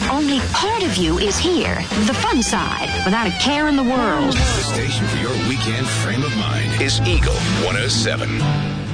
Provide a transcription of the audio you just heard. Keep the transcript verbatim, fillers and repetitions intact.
Only part of you is here, the fun side, without a care in the world. The station for your weekend frame of mind is Eagle one oh seven.